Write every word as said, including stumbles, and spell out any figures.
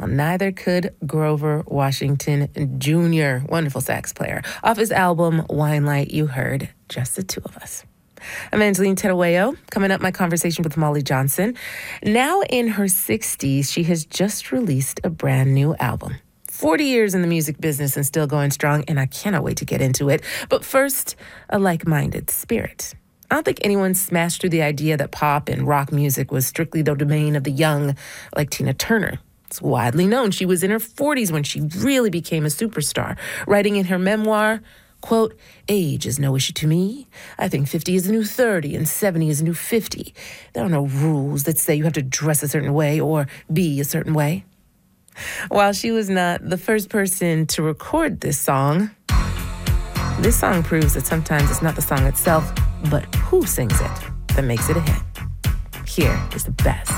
neither could Grover Washington Junior Wonderful sax player. Off his album, Wine Light, you heard Just the Two of Us. I'm Angeline Teruello. Coming up, my conversation with Molly Johnson. Now in her sixties, she has just released a brand new album. forty years in the music business and still going strong, and I cannot wait to get into it. But first, a like-minded spirit. I don't think anyone smashed through the idea that pop and rock music was strictly the domain of the young, like Tina Turner. It's widely known she was in her forties when she really became a superstar, writing in her memoir, quote, "Age is no issue to me. I think fifty is a new thirty and seventy is a new fifty. There are no rules that say you have to dress a certain way or be a certain way." While she was not the first person to record this song, this song proves that sometimes it's not the song itself, but who sings it that makes it a hit. Here is the best